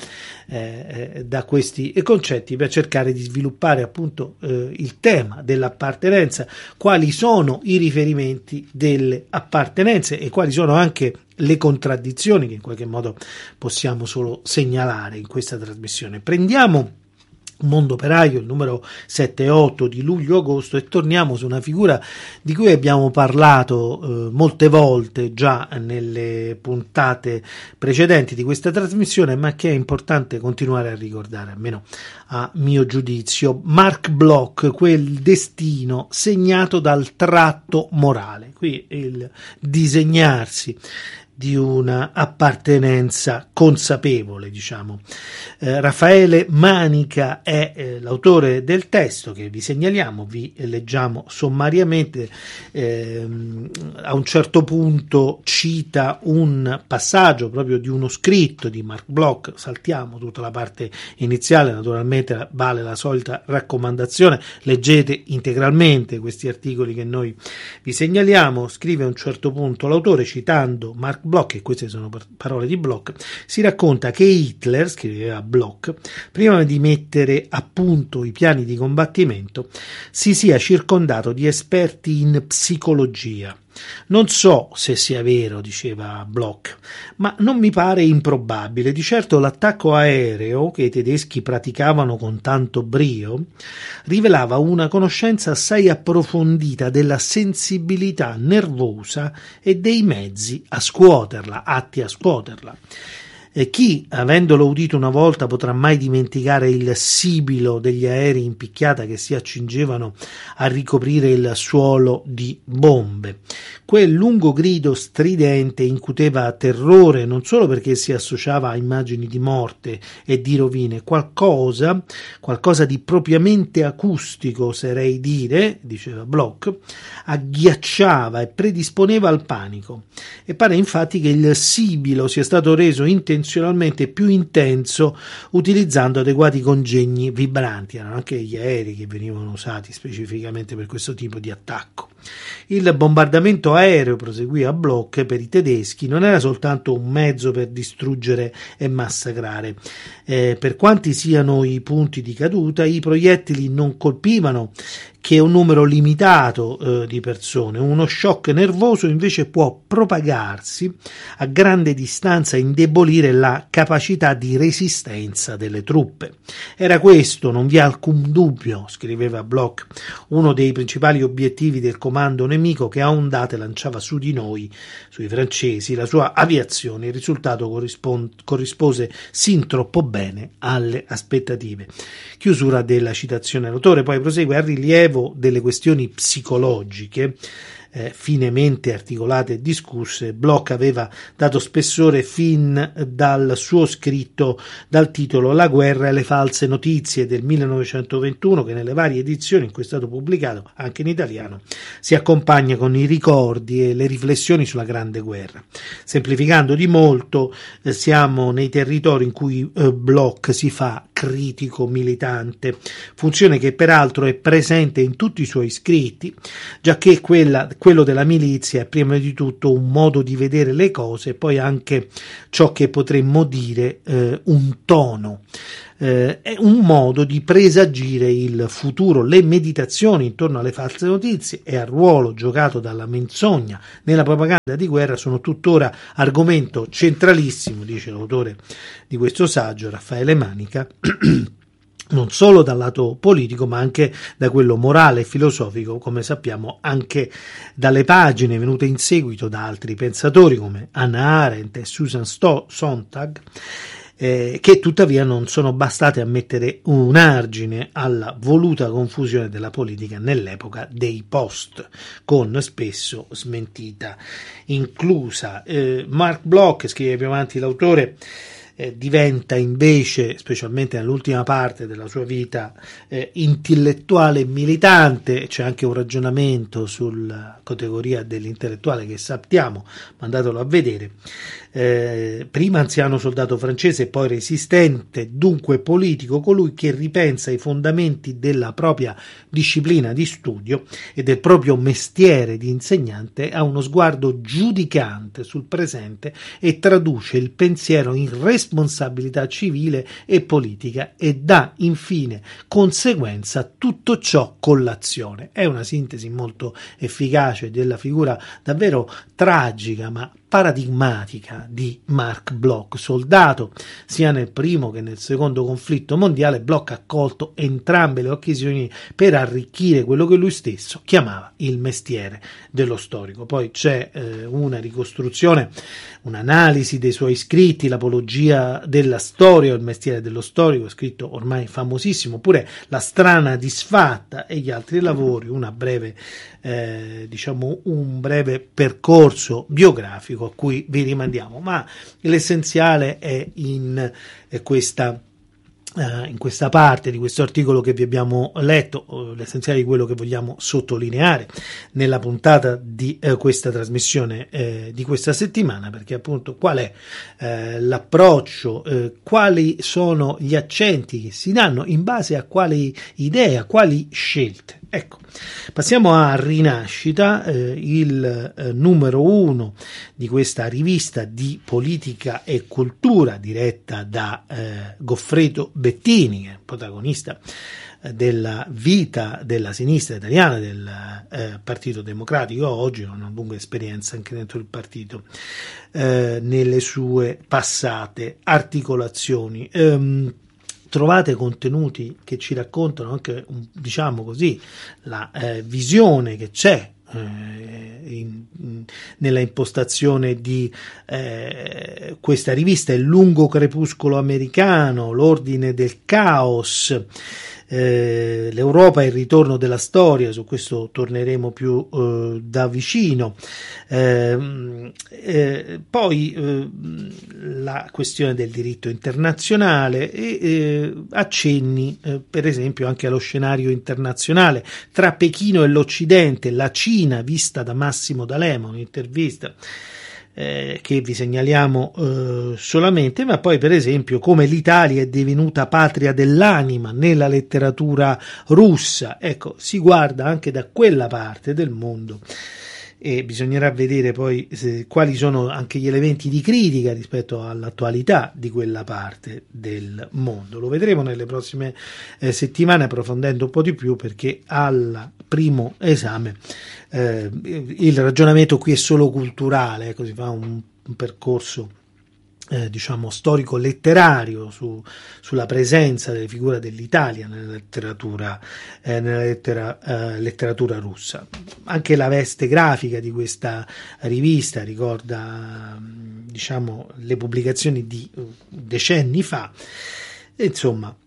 eh, da questi concetti per cercare di sviluppare appunto eh, il tema dell'appartenenza, quali sono i riferimenti delle appartenenze e quali sono anche le contraddizioni che in qualche modo possiamo solo segnalare in questa trasmissione. Prendiamo Mondo Operaio, il numero sette e otto di luglio-agosto, e torniamo su una figura di cui abbiamo parlato eh, molte volte già nelle puntate precedenti di questa trasmissione, ma che è importante continuare a ricordare, almeno a mio giudizio. Marc Bloch, quel destino segnato dal tratto morale. Qui il disegnarsi di una appartenenza consapevole, diciamo. Eh, Raffaele Manica è eh, l'autore del testo che vi segnaliamo, vi leggiamo sommariamente. Eh, a un certo punto cita un passaggio proprio di uno scritto di Marc Bloch, saltiamo tutta la parte iniziale, naturalmente vale la solita raccomandazione, leggete integralmente questi articoli che noi vi segnaliamo. Scrive a un certo punto l'autore, citando Marc Bloch, e queste sono parole di Bloch, si racconta che Hitler, scriveva Bloch, prima di mettere a punto i piani di combattimento, si sia circondato di esperti in psicologia. Non so se sia vero, diceva Bloch, ma non mi pare improbabile. Di certo l'attacco aereo che i tedeschi praticavano con tanto brio rivelava una conoscenza assai approfondita della sensibilità nervosa e dei mezzi a scuoterla, atti a scuoterla. E chi, avendolo udito una volta, potrà mai dimenticare il sibilo degli aerei in picchiata che si accingevano a ricoprire il suolo di bombe? Quel lungo grido stridente incuteva terrore non solo perché si associava a immagini di morte e di rovine, qualcosa, qualcosa di propriamente acustico, oserei dire, diceva Bloch, agghiacciava e predisponeva al panico. E pare infatti che il sibilo sia stato reso intenzionalmente più intenso utilizzando adeguati congegni vibranti. Erano anche gli aerei che venivano usati specificamente per questo tipo di attacco. Il bombardamento aereo, proseguì Bloch, per i tedeschi non era soltanto un mezzo per distruggere e massacrare. Eh, per quanti siano i punti di caduta, i proiettili non colpivano che un numero limitato eh, di persone. Uno shock nervoso invece può propagarsi a grande distanza e indebolire la capacità di resistenza delle truppe. Era questo, non vi è alcun dubbio, scriveva Bloch, uno dei principali obiettivi del comando nemico che a ondate lanciava su di noi, sui francesi, la sua aviazione. Il risultato corrispond- corrispose sin troppo bene alle aspettative. Chiusura della citazione. L'autore poi prosegue: a rilievo delle questioni psicologiche eh, finemente articolate e discusse, Bloch aveva dato spessore fin dal suo scritto dal titolo La guerra e le false notizie del millenovecentoventuno, che nelle varie edizioni in cui è stato pubblicato anche in italiano si accompagna con i ricordi e le riflessioni sulla Grande Guerra. Semplificando di molto, eh, siamo nei territori in cui eh, Bloch si fa critico militante, funzione che peraltro è presente in tutti i suoi scritti, giacché quella, quello della milizia è prima di tutto un modo di vedere le cose e poi anche ciò che potremmo dire eh, un tono. Eh, è un modo di presagire il futuro. Le meditazioni intorno alle false notizie e al ruolo giocato dalla menzogna nella propaganda di guerra sono tuttora argomento centralissimo, dice l'autore di questo saggio, Raffaele Manica, non solo dal lato politico ma anche da quello morale e filosofico, come sappiamo anche dalle pagine venute in seguito da altri pensatori come Hannah Arendt e Susan Sontag, Eh, che tuttavia non sono bastate a mettere un argine alla voluta confusione della politica nell'epoca dei post, con spesso smentita inclusa. Eh, Mark Bloch, scrive più avanti l'autore, eh, diventa invece, specialmente nell'ultima parte della sua vita, eh, intellettuale militante. C'è anche un ragionamento sulla categoria dell'intellettuale che sappiamo, mandatelo a vedere. Eh, prima anziano soldato francese e poi resistente, dunque politico, colui che ripensa i fondamenti della propria disciplina di studio e del proprio mestiere di insegnante, ha uno sguardo giudicante sul presente e traduce il pensiero in responsabilità civile e politica e dà infine conseguenza a tutto ciò con l'azione. È una sintesi molto efficace della figura davvero tragica ma paradigmatica di Mark Bloch. Soldato sia nel primo che nel secondo conflitto mondiale, Bloch ha colto entrambe le occasioni per arricchire quello che lui stesso chiamava il mestiere dello storico. Poi c'è eh, una ricostruzione, un'analisi dei suoi scritti, l'apologia della storia o il mestiere dello storico, scritto ormai famosissimo, oppure La strana disfatta e gli altri lavori, una breve eh, diciamo un breve percorso biografico a cui vi rimandiamo, ma l'essenziale è in è questa in questa parte di questo articolo che vi abbiamo letto, l'essenziale di quello che vogliamo sottolineare nella puntata di eh, questa trasmissione eh, di questa settimana, perché appunto qual è eh, l'approccio, eh, quali sono gli accenti che si danno in base a quali idee, a quali scelte. Ecco, passiamo a Rinascita, eh, il eh, numero uno di questa rivista di politica e cultura diretta da eh, Goffredo Bettini, che è protagonista eh, della vita della sinistra italiana, del eh, Partito Democratico. Oggi ha una lunga esperienza anche dentro il partito eh, nelle sue passate articolazioni. Ehm, Trovate contenuti che ci raccontano anche, diciamo così, la eh, visione che c'è eh, in, in, nella impostazione di eh, questa rivista, Il lungo crepuscolo americano, L'ordine del caos, eh, l'Europa e il ritorno della storia. Su questo torneremo più eh, da vicino. Eh, eh, poi eh, la questione del diritto internazionale e eh, accenni eh, per esempio anche allo scenario internazionale tra Pechino e l'Occidente, la Cina vista da Massimo D'Alema, un'intervista Eh, che vi segnaliamo eh, solamente, ma poi per esempio come l'Italia è divenuta patria dell'anima nella letteratura russa. Ecco, si guarda anche da quella parte del mondo e bisognerà vedere poi se, quali sono anche gli elementi di critica rispetto all'attualità di quella parte del mondo. Lo vedremo nelle prossime eh, settimane, approfondendo un po' di più, perché al primo esame eh, il ragionamento qui è solo culturale, ecco, si fa un, un percorso Eh, diciamo storico-letterario su, sulla presenza delle figure dell'Italia nella letteratura, eh, nella lettera, eh, letteratura russa. Anche la veste grafica di questa rivista ricorda diciamo le pubblicazioni di decenni fa. E, insomma,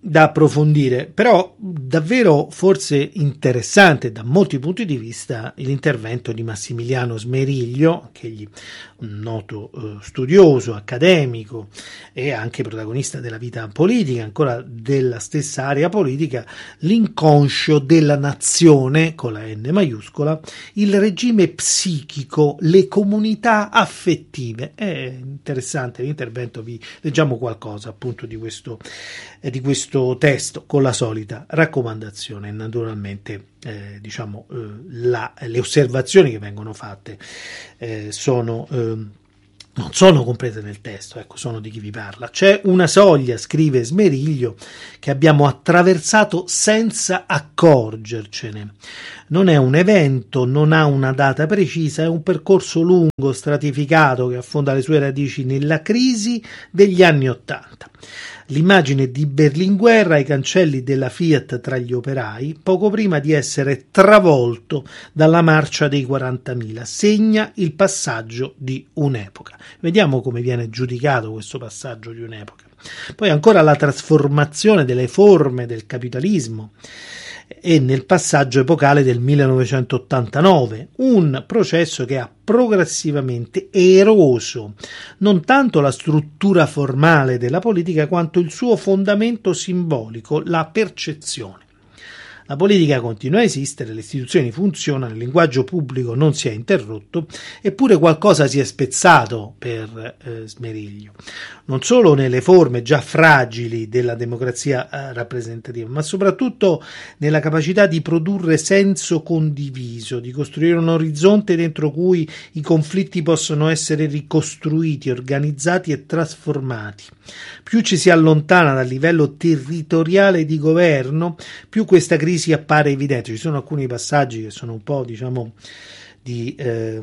da approfondire, però davvero forse interessante da molti punti di vista l'intervento di Massimiliano Smeriglio, che egli un noto eh, studioso, accademico e anche protagonista della vita politica, ancora della stessa area politica, l'inconscio della nazione, con la N maiuscola, il regime psichico, le comunità affettive. È interessante l'intervento, vi leggiamo qualcosa appunto di questo eh, di questo testo con la solita raccomandazione. Naturalmente eh, diciamo eh, la, le osservazioni che vengono fatte eh, sono eh, non sono comprese nel testo, ecco, sono di chi vi parla. C'è una soglia, scrive Smeriglio, che abbiamo attraversato senza accorgercene. Non è un evento, non ha una data precisa, è un percorso lungo, stratificato, che affonda le sue radici nella crisi degli anni Ottanta. L'immagine di Berlinguer ai cancelli della Fiat tra gli operai, poco prima di essere travolto dalla marcia dei quarantamila, segna il passaggio di un'epoca. Vediamo come viene giudicato questo passaggio di un'epoca. Poi ancora la trasformazione delle forme del capitalismo e nel passaggio epocale del millenovecentottantanove, un processo che ha progressivamente eroso non tanto la struttura formale della politica quanto il suo fondamento simbolico, la percezione. La politica continua a esistere, le istituzioni funzionano, il linguaggio pubblico non si è interrotto, eppure qualcosa si è spezzato per eh, Smeriglio. Non solo nelle forme già fragili della democrazia eh, rappresentativa, ma soprattutto nella capacità di produrre senso condiviso, di costruire un orizzonte dentro cui i conflitti possono essere ricostruiti, organizzati e trasformati. Più ci si allontana dal livello territoriale di governo, più questa crisi appare evidente. Ci sono alcuni passaggi che sono un po', diciamo, di eh,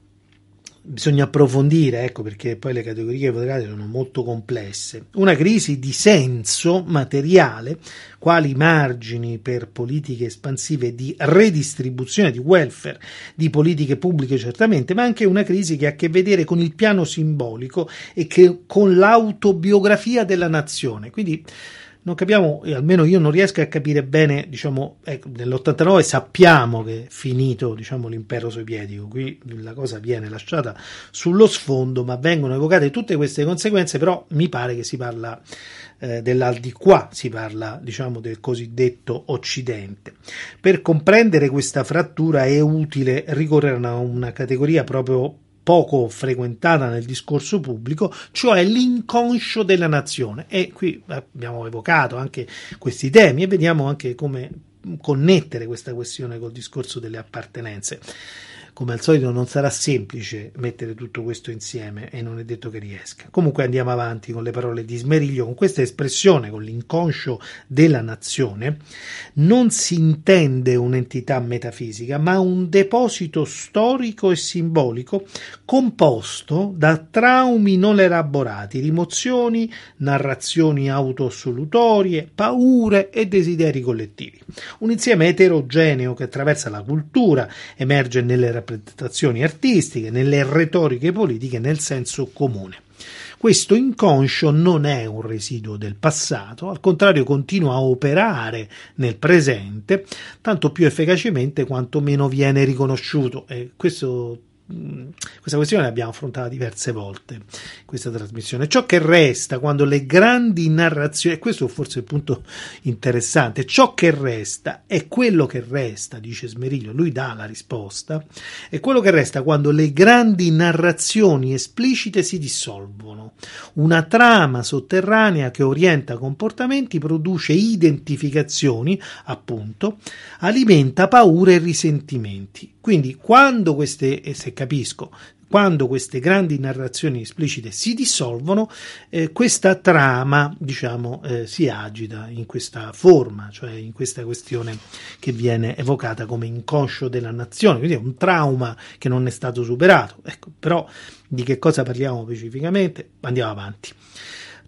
bisogna approfondire, ecco, perché poi le categorie ipotecate sono molto complesse. Una crisi di senso materiale, quali margini per politiche espansive di redistribuzione di welfare, di politiche pubbliche certamente, ma anche una crisi che ha a che vedere con il piano simbolico e che con l'autobiografia della nazione. Quindi non capiamo, almeno io non riesco a capire bene, diciamo, ecco, nell'ottantanove sappiamo che è finito, diciamo, l'impero sovietico, qui la cosa viene lasciata sullo sfondo, ma vengono evocate tutte queste conseguenze, però mi pare che si parla eh, dell'al di qua, si parla, diciamo, del cosiddetto Occidente. Per comprendere questa frattura è utile ricorrere a una categoria proprio poco frequentata nel discorso pubblico, cioè l'inconscio della nazione. E qui abbiamo evocato anche questi temi e vediamo anche come connettere questa questione col discorso delle appartenenze. Come al solito non sarà semplice mettere tutto questo insieme e non è detto che riesca. Comunque andiamo avanti con le parole di Smeriglio. Con questa espressione, con l'inconscio della nazione, non si intende un'entità metafisica, ma un deposito storico e simbolico composto da traumi non elaborati, rimozioni, narrazioni autoassolutorie, paure e desideri collettivi. Un insieme eterogeneo che attraversa la cultura, emerge nelle rappresentazioni artistiche, nelle retoriche politiche, nel senso comune. Questo inconscio non è un residuo del passato, al contrario continua a operare nel presente, tanto più efficacemente quanto meno viene riconosciuto. E questo Questa questione l'abbiamo affrontata diverse volte in questa trasmissione. Ciò che resta quando le grandi narrazioni, e questo forse è il punto interessante, ciò che resta è quello che resta, dice Smeriglio, lui dà la risposta, è quello che resta quando le grandi narrazioni esplicite si dissolvono. Una trama sotterranea che orienta comportamenti, produce identificazioni, appunto, alimenta paure e risentimenti. Quindi quando queste, e se capisco, quando queste grandi narrazioni esplicite si dissolvono, eh, questa trama, diciamo, eh, si agita in questa forma, cioè in questa questione che viene evocata come inconscio della nazione, quindi è un trauma che non è stato superato. Ecco, però di che cosa parliamo specificamente? Andiamo avanti.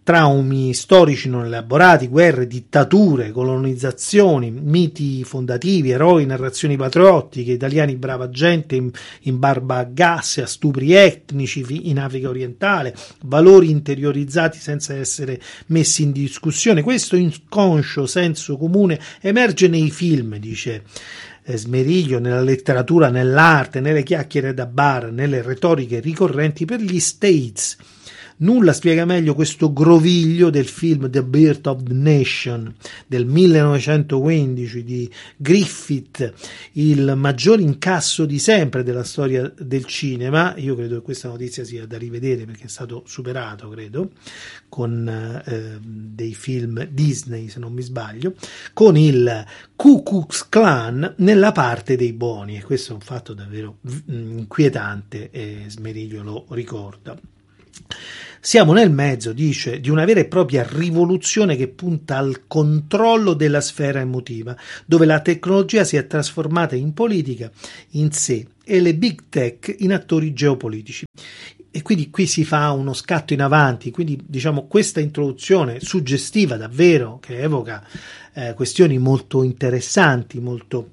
traumi storici non elaborati, guerre, dittature, colonizzazioni, miti fondativi, eroi, narrazioni patriottiche, italiani brava gente in, in barba a gas e a stupri etnici in Africa orientale, valori interiorizzati senza essere messi in discussione. Questo inconscio senso comune emerge nei film, dice Smeriglio, nella letteratura, nell'arte, nelle chiacchiere da bar, nelle retoriche ricorrenti per gli States. Nulla spiega meglio questo groviglio del film The Birth of the Nation del millenovecentoquindici di Griffith, il maggior incasso di sempre della storia del cinema. Io credo che questa notizia sia da rivedere perché è stato superato, credo, con eh, dei film Disney, se non mi sbaglio, con il Ku Klux Klan nella parte dei buoni, e questo è un fatto davvero inquietante e Smeriglio lo ricorda. Siamo nel mezzo, dice, di una vera e propria rivoluzione che punta al controllo della sfera emotiva, dove la tecnologia si è trasformata in politica in sé e le big tech in attori geopolitici. E quindi qui si fa uno scatto in avanti, quindi diciamo questa introduzione suggestiva davvero, che evoca eh, questioni molto interessanti, molto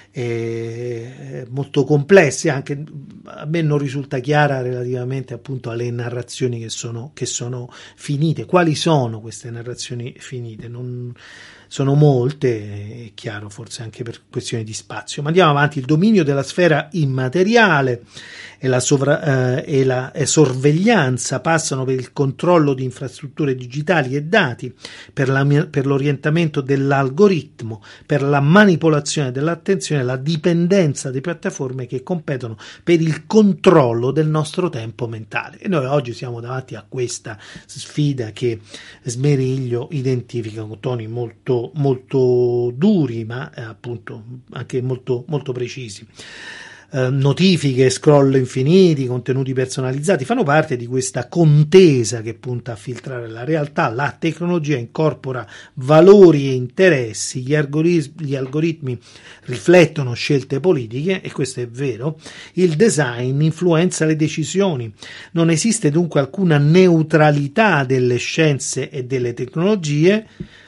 Eh, molto complesse, anche a me non risulta chiara relativamente appunto alle narrazioni che sono, che sono finite. Quali sono queste narrazioni finite? Non sono molte, è chiaro, forse anche per questioni di spazio. Ma andiamo avanti. Il dominio della sfera immateriale e la, sovra- eh, e la e sorveglianza passano per il controllo di infrastrutture digitali e dati, per, la, per l'orientamento dell'algoritmo, per la manipolazione dell'attenzione, la dipendenza di piattaforme che competono per il controllo del nostro tempo mentale. E noi oggi siamo davanti a questa sfida che Smeriglio identifica con toni molto, molto duri, ma eh, appunto anche molto, molto precisi. Eh, notifiche, scroll infiniti, contenuti personalizzati fanno parte di questa contesa che punta a filtrare la realtà. La tecnologia incorpora valori e interessi, gli algoritmi, gli algoritmi riflettono scelte politiche, e questo è vero. Il design influenza le decisioni. Non esiste dunque alcuna neutralità delle scienze e delle tecnologie.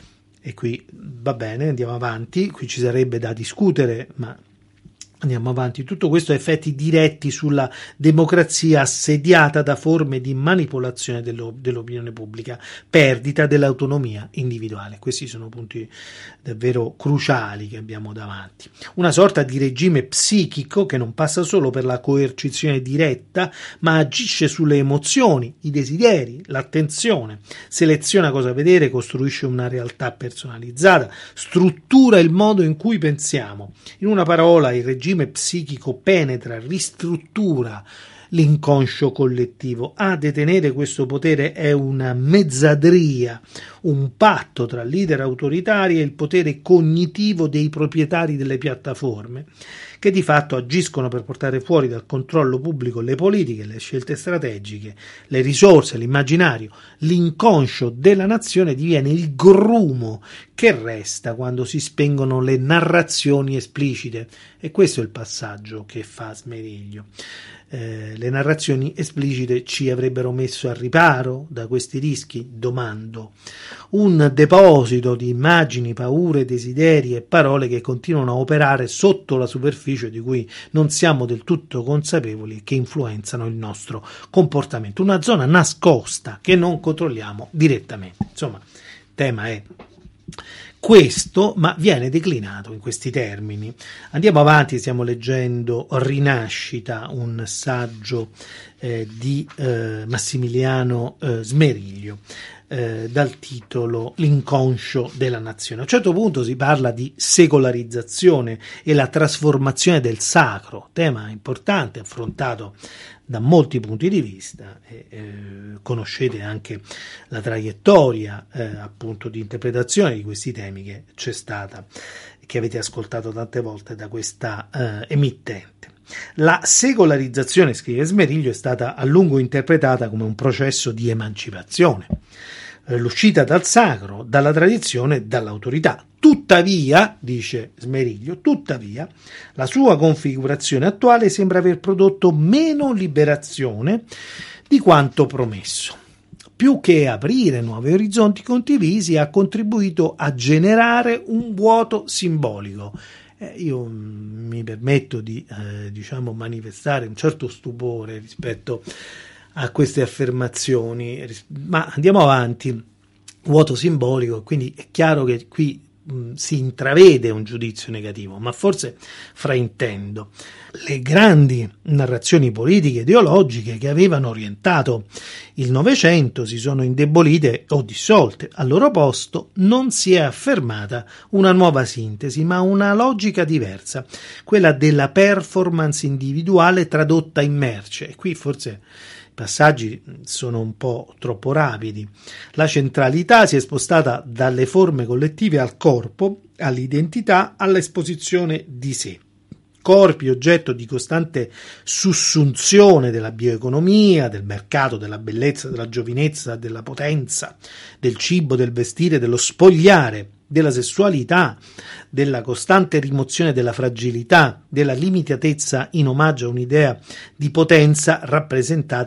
E qui va bene, andiamo avanti, qui ci sarebbe da discutere, ma andiamo avanti. Tutto questo ha effetti diretti sulla democrazia assediata da forme di manipolazione dello, dell'opinione pubblica, perdita dell'autonomia individuale. Questi sono punti davvero cruciali che abbiamo davanti. Una sorta di regime psichico che non passa solo per la coercizione diretta, ma agisce sulle emozioni, i desideri, l'attenzione, seleziona cosa vedere, costruisce una realtà personalizzata, struttura il modo in cui pensiamo. In una parola, il regime Il regime psichico penetra, ristruttura l'inconscio collettivo. A detenere questo potere è una mezzadria, un patto tra leader autoritari e il potere cognitivo dei proprietari delle piattaforme, che di fatto agiscono per portare fuori dal controllo pubblico le politiche, le scelte strategiche, le risorse, l'immaginario. L'inconscio della nazione diviene il grumo che resta quando si spengono le narrazioni esplicite, e questo è il passaggio che fa Smeriglio. Eh, le narrazioni esplicite ci avrebbero messo al riparo da questi rischi? Domando. Un deposito di immagini, paure, desideri e parole che continuano a operare sotto la superficie, di cui non siamo del tutto consapevoli e che influenzano il nostro comportamento. Una zona nascosta che non controlliamo direttamente. Insomma, il tema è questo, ma viene declinato in questi termini. Andiamo avanti, stiamo leggendo Rinascita, un saggio eh, di eh, Massimiliano eh, Smeriglio, eh, dal titolo L'inconscio della nazione. A un certo punto si parla di secolarizzazione e la trasformazione del sacro, tema importante affrontato da molti punti di vista. E, eh, conoscete anche la traiettoria eh, appunto di interpretazione di questi temi che c'è stata, che avete ascoltato tante volte da questa eh, emittente. La secolarizzazione, scrive Smeriglio, è stata a lungo interpretata come un processo di emancipazione, l'uscita dal sacro, dalla tradizione, dall'autorità. Tuttavia, dice Smeriglio, tuttavia, la sua configurazione attuale sembra aver prodotto meno liberazione di quanto promesso. più che aprire nuovi orizzonti condivisi, ha contribuito a generare un vuoto simbolico. Eh, io mi permetto di eh, diciamo manifestare un certo stupore rispetto a queste affermazioni, ma andiamo avanti. Vuoto simbolico, quindi è chiaro che qui mh, si intravede un giudizio negativo, ma forse fraintendo. Le grandi narrazioni politiche ideologiche che avevano orientato il Novecento si sono indebolite o dissolte. Al loro posto non si è affermata una nuova sintesi, ma una logica diversa, quella della performance individuale tradotta in merce. E qui forse i passaggi sono un po' troppo rapidi. La centralità si è spostata dalle forme collettive al corpo, all'identità, all'esposizione di sé. Corpi oggetto di costante sussunzione della bioeconomia, del mercato, della bellezza, della giovinezza, della potenza, del cibo, del vestire, dello spogliare, della sessualità, della costante rimozione della fragilità, della limitatezza in omaggio a un'idea di potenza rappresentata